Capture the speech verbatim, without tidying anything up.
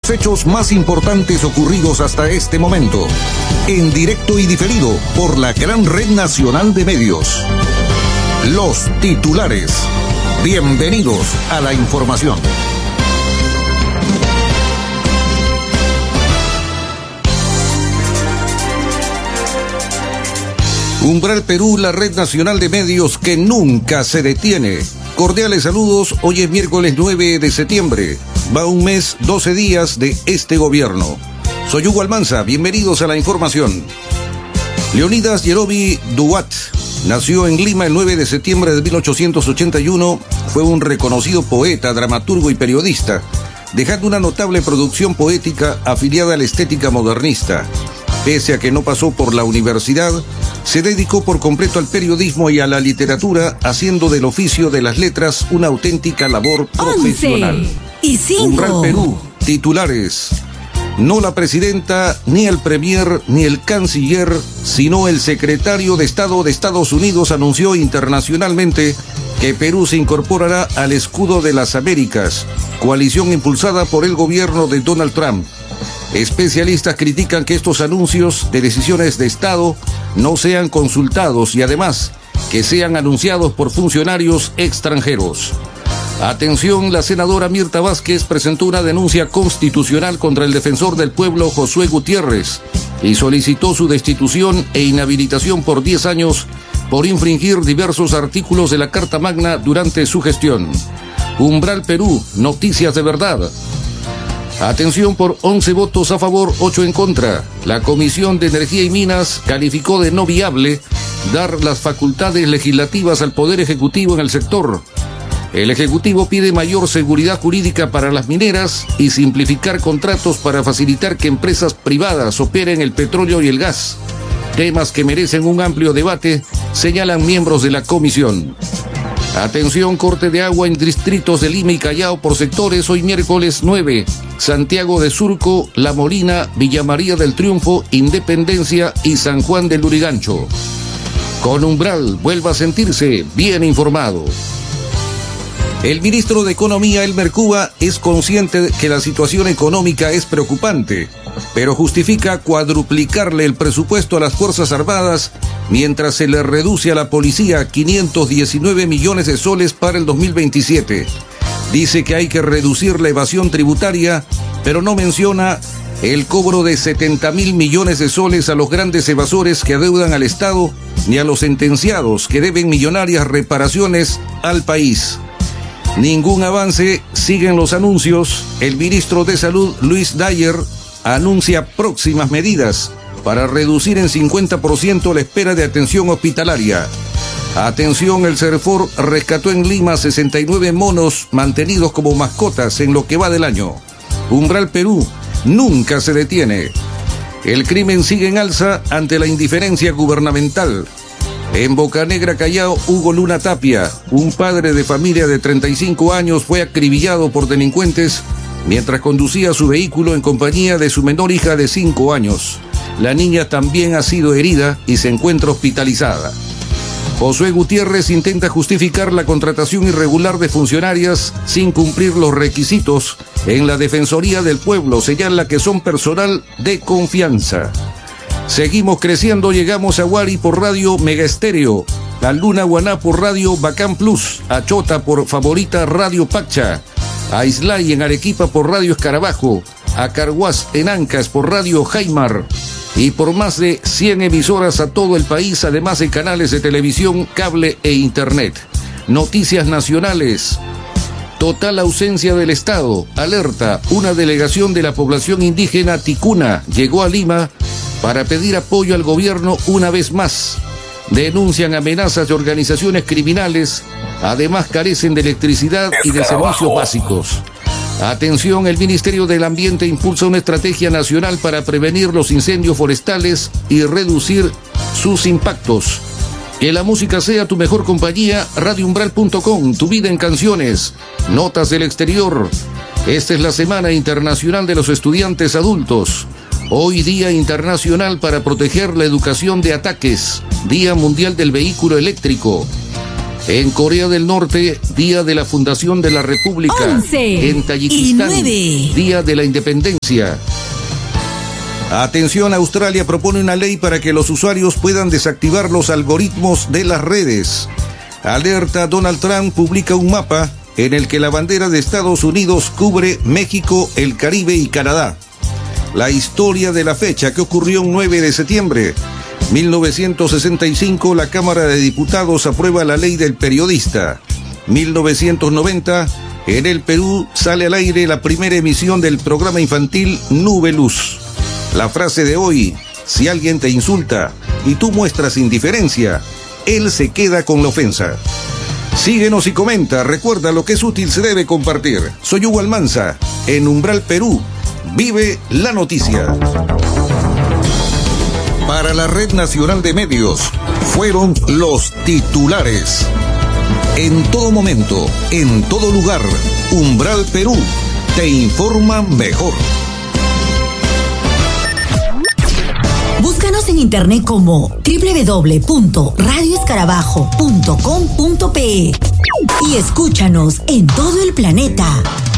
los hechos más importantes ocurridos hasta este momento, en directo y diferido por la gran red nacional de medios. Los titulares. Bienvenidos a la información. Umbral Perú, la red nacional de medios que nunca se detiene. Cordiales saludos, hoy es miércoles nueve de septiembre. Va un mes, doce días de este gobierno. Soy Hugo Almanza, bienvenidos a la información. Leonidas Yerobi Duat nació en Lima el nueve de septiembre de mil ochocientos ochenta y uno. Fue un reconocido poeta, dramaturgo y periodista, dejando una notable producción poética afiliada a la estética modernista. Pese a que no pasó por la universidad, se dedicó por completo al periodismo y a la literatura, haciendo del oficio de las letras una auténtica labor profesional. once y cinco. Umbral Perú, titulares. No la presidenta, ni el premier, ni el canciller, sino el secretario de Estado de Estados Unidos anunció internacionalmente que Perú se incorporará al escudo de las Américas, coalición impulsada por el gobierno de Donald Trump. Especialistas critican que estos anuncios de decisiones de Estado no sean consultados y además que sean anunciados por funcionarios extranjeros. Atención, la senadora Mirta Vázquez presentó una denuncia constitucional contra el defensor del pueblo Josué Gutiérrez y solicitó su destitución e inhabilitación por diez años por infringir diversos artículos de la Carta Magna durante su gestión. Umbral Perú, noticias de verdad. Atención, por once votos a favor, ocho en contra. La Comisión de Energía y Minas calificó de no viable dar las facultades legislativas al Poder Ejecutivo en el sector. El Ejecutivo pide mayor seguridad jurídica para las mineras y simplificar contratos para facilitar que empresas privadas operen el petróleo y el gas. Temas que merecen un amplio debate, señalan miembros de la comisión. Atención, corte de agua en distritos de Lima y Callao por sectores hoy miércoles nueve. Santiago de Surco, La Molina, Villa María del Triunfo, Independencia y San Juan del Lurigancho. Con Umbral, vuelva a sentirse bien informado. El ministro de Economía, Elmer Cuba, es consciente de que la situación económica es preocupante, pero justifica cuadruplicarle el presupuesto a las Fuerzas Armadas mientras se le reduce a la policía quinientos diecinueve millones de soles para el dos mil veintisiete. Dice que hay que reducir la evasión tributaria, pero no menciona el cobro de setenta mil millones de soles a los grandes evasores que adeudan al Estado, ni a los sentenciados que deben millonarias reparaciones al país. Ningún avance, siguen los anuncios. El ministro de Salud, Luis Dyer, anuncia próximas medidas para reducir en cincuenta por ciento la espera de atención hospitalaria. Atención, el Cerfor rescató en Lima sesenta y nueve monos mantenidos como mascotas en lo que va del año. Umbral Perú nunca se detiene. El crimen sigue en alza ante la indiferencia gubernamental. En Bocanegra, Callao, Hugo Luna Tapia, un padre de familia de treinta y cinco años, fue acribillado por delincuentes mientras conducía su vehículo en compañía de su menor hija de cinco años. La niña también ha sido herida y se encuentra hospitalizada. Josué Gutiérrez intenta justificar la contratación irregular de funcionarias sin cumplir los requisitos en la Defensoría del Pueblo. Señala que son personal de confianza. Seguimos creciendo, llegamos a Huari por radio Mega Estéreo, a Luna Guaná por radio Bacán Plus, a Chota por Favorita Radio Pacha, a Islay en Arequipa por radio Escarabajo, a Carhuaz en Ancas por radio Jaimar y por más de cien emisoras a todo el país, además de canales de televisión, cable e internet. Noticias nacionales. Total ausencia del Estado. Alerta, una delegación de la población indígena ticuna llegó a Lima para pedir apoyo al gobierno una vez más. Denuncian amenazas de organizaciones criminales, además carecen de electricidad y de servicios básicos. Atención, el Ministerio del Ambiente impulsa una estrategia nacional para prevenir los incendios forestales y reducir sus impactos. Que la música sea tu mejor compañía, radio umbral punto com, tu vida en canciones. Notas del exterior. Esta es la Semana Internacional de los Estudiantes Adultos. Hoy Día Internacional para proteger la educación de ataques. Día Mundial del Vehículo Eléctrico. En Corea del Norte, Día de la Fundación de la República. once En Tayikistán, y nueve. Día de la Independencia. Atención, Australia propone una ley para que los usuarios puedan desactivar los algoritmos de las redes. Alerta, Donald Trump publica un mapa en el que la bandera de Estados Unidos cubre México, el Caribe y Canadá. La historia de la fecha que ocurrió un nueve de septiembre. mil novecientos sesenta y cinco, la Cámara de Diputados aprueba la ley del periodista. mil novecientos noventa, en el Perú sale al aire la primera emisión del programa infantil Nube Luz. La frase de hoy: si alguien te insulta y tú muestras indiferencia, él se queda con la ofensa. Síguenos y comenta, recuerda, lo que es útil se debe compartir. Soy Hugo Almanza, en Umbral Perú, vive la noticia. Para la Red Nacional de Medios, fueron los titulares. En todo momento, en todo lugar, Umbral Perú te informa mejor. Búscanos en internet como doble u doble u doble u punto radio escarabajo punto com punto pe y escúchanos en todo el planeta.